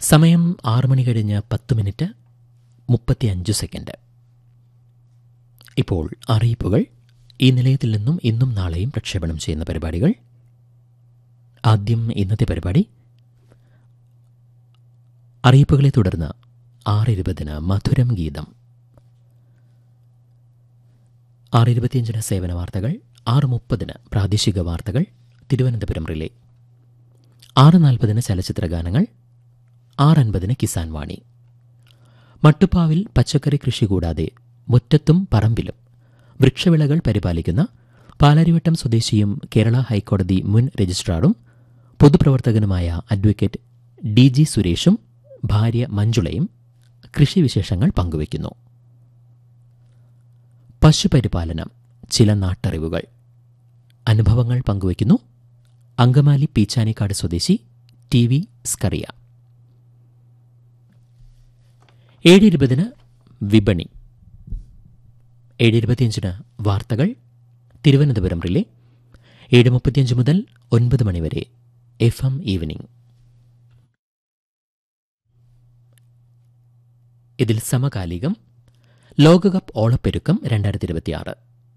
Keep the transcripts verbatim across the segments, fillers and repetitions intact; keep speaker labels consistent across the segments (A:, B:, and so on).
A: സമയം ആറ് മണി കഴിഞ്ഞ് പത്ത് മിനിറ്റ് മുപ്പത്തിയഞ്ച് സെക്കൻഡ്. ഇപ്പോൾ അറിയിപ്പുകൾ. ഈ നിലയത്തിൽ നിന്നും ഇന്നും നാളെയും പ്രക്ഷേപണം ചെയ്യുന്ന പരിപാടികൾ. ആദ്യം ഇന്നത്തെ പരിപാടി. അറിയിപ്പുകളെ തുടർന്ന് ആറ് ഇരുപതിന് മധുരം ഗീതം, ആറ് ഇരുപത്തിയഞ്ചിന് സേവന വാർത്തകൾ, ആറ് മുപ്പതിന് പ്രാദേശിക വാർത്തകൾ തിരുവനന്തപുരം റിലേ, ആറ് നാൽപ്പതിന് ചലച്ചിത്ര ഗാനങ്ങൾ, ആറ് അൻപതിന് കിസാൻ വാണി. മട്ടുപ്പാവിൽ പച്ചക്കറി കൃഷി കൂടാതെ മുറ്റത്തും പറമ്പിലും വൃക്ഷവിളകൾ പരിപാലിക്കുന്ന പാലാരിവട്ടം സ്വദേശിയും കേരള ഹൈക്കോടതി മുൻ രജിസ്ട്രാറും പൊതുപ്രവർത്തകനുമായ അഡ്വക്കേറ്റ് ഡി ജി സുരേഷും ഭാര്യ മഞ്ജുളയും കൃഷിവിശേഷങ്ങൾ പങ്കുവയ്ക്കുന്നു. പശുപരിപാലനം, ചില നാട്ടറിവുകൾ, അനുഭവങ്ങൾ പങ്കുവയ്ക്കുന്നു അങ്കമാലി പീച്ചാനിക്കാട് സ്വദേശി ടി വി സ്കറിയ. ഏഴ് ഇരുപതിന് വിപണി, ഏഴ് ഇരുപത്തിയഞ്ചിന് വാർത്തകൾ തിരുവനന്തപുരം റിലേ, ഏഴ് മുപ്പത്തിയഞ്ച് മുതൽ ഒൻപത് മണിവരെ എഫ് എം ഈവനിംഗ്. ഇതിൽ സമകാലികം ലോകകപ്പ് ഓളപ്പെരുക്കം രണ്ടായിരത്തി ഇരുപത്തിയാറ്.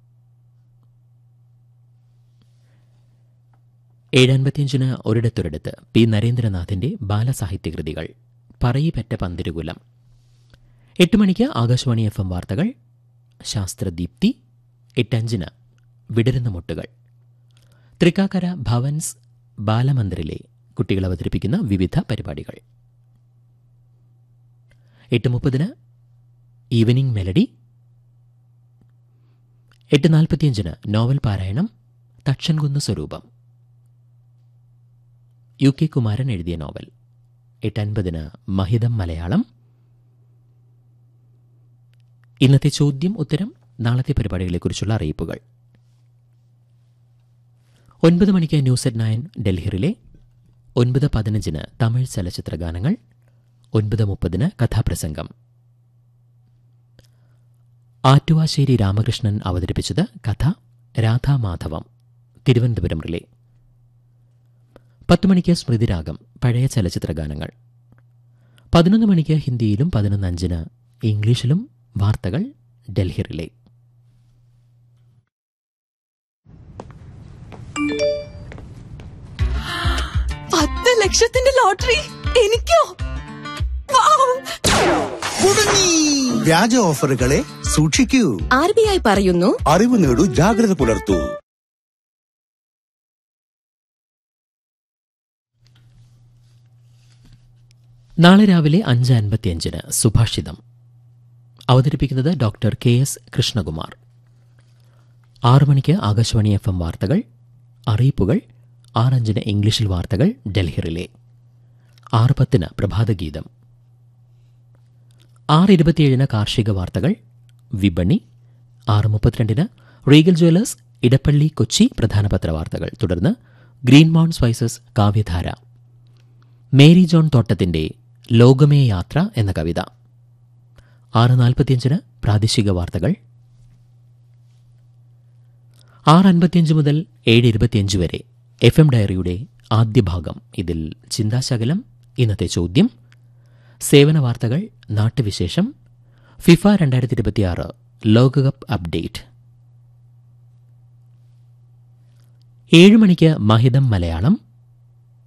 A: ഏഴ് അൻപത്തിയഞ്ചിന് ഒരിടത്തൊരിടത്ത് പി നരേന്ദ്രനാഥിന്റെ ബാലസാഹിത്യകൃതികൾ പറയിപ്പറ്റ പന്തിരുകുലം. എട്ട് മണിക്ക് ആകാശവാണി എഫ് എം വാർത്തകൾ ശാസ്ത്രദീപ്തി. എട്ടഞ്ചിന് വിടരുന്ന മുട്ടുകൾ, തൃക്കാക്കര ഭവൻസ് ബാലമന്ദിറിലെ കുട്ടികൾ അവതരിപ്പിക്കുന്ന വിവിധ പരിപാടികൾ. എട്ട് മുപ്പതിന് ഈവനിംഗ് മെലഡി. എട്ട് നാൽപ്പത്തിയഞ്ചിന് നോവൽ പാരായണം തക്ഷൻകുന്ന് സ്വരൂപം, യു കെ കുമാരൻ എഴുതിയ നോവൽ. എട്ട് അൻപതിന് മഹിതം മലയാളം. ഇന്നത്തെ ചോദ്യം ഉത്തരം, നാളത്തെ പരിപാടികളെക്കുറിച്ചുള്ള അറിയിപ്പുകൾ. ഒൻപത് മണിക്ക് ന്യൂസ് അറ്റ് നയൻ ഡൽഹിയിലെ. ഒൻപത് പതിനഞ്ചിന് തമിഴ് ചലച്ചിത്ര ഗാനങ്ങൾ. ഒൻപത് മുപ്പതിന് കഥാപ്രസംഗം. ആറ്റുവാശ്ശേരി രാമകൃഷ്ണൻ അവതരിപ്പിച്ചത് കഥ രാധാമാധവം, തിരുവനന്തപുരം റിലേ. പത്ത് മണിക്ക് സ്മൃതിരാഗം, പഴയ ചലച്ചിത്ര ഗാനങ്ങൾ. പതിനൊന്ന് മണിക്ക് ഹിന്ദിയിലും പതിനൊന്ന് അഞ്ചിന് ഇംഗ്ലീഷിലും വാർത്തകൾ ഡൽഹി റിലേ.
B: പത്ത് ലക്ഷത്തിന്റെ ലോട്ടറി എനിക്കോ?
C: വ്യാജ ഓഫറുകളെ സൂക്ഷിക്കൂ.
B: ആർ ബി ഐ പറയുന്നു,
C: അറിവ് നേടൂ, ജാഗ്രത പുലർത്തൂ.
A: നാളെ രാവിലെ അഞ്ച് അൻപത്തിയഞ്ചിന് സുഭാഷിതം അവതരിപ്പിക്കുന്നത് ഡോക്ടർ കെ എസ് കൃഷ്ണകുമാർ. ആറു മണിക്ക് ആകാശവാണി എഫ് എം വാർത്തകൾ അറിയിപ്പുകൾ. ആറഞ്ചിന് ഇംഗ്ലീഷിൽ വാർത്തകൾ ഡൽഹി റിലേ. ആറ് പത്തിന് പ്രഭാതഗീതം. ആറ് ഇരുപത്തിയേഴിന് കാർഷിക വാർത്തകൾ വിപണി. ആറ് മുപ്പത്തിരണ്ടിന് റീഗൽ ജ്വല്ലേഴ്സ് ഇടപ്പള്ളി കൊച്ചി പ്രധാന പത്രവാർത്തകൾ. തുടർന്ന് ഗ്രീൻ മൗണ്ട് സ്പൈസസ് കാവ്യധാര. മേരി ജോൺ തോട്ടത്തിന്റെ ലോകമേ യാത്ര എന്ന കവിത. ആറ് നാൽപ്പത്തിയഞ്ചിന് പ്രാദേശിക വാർത്തകൾ. ആറ് അൻപത്തിയഞ്ച് മുതൽ ഏഴ് ഇരുപത്തിയഞ്ച് വരെ എഫ് എം ഡയറിയുടെ ആദ്യ ഭാഗം. ഇതിൽ ചിന്താശകലം, ഇന്നത്തെ ചോദ്യം, സേവന വാർത്തകൾ, നാട്ടുവിശേഷം, ഫിഫ രണ്ടായിരത്തി ഇരുപത്തിയാറ് ലോകകപ്പ് അപ്ഡേറ്റ്. ഏഴ് മണിക്ക് മഹിതം മലയാളം.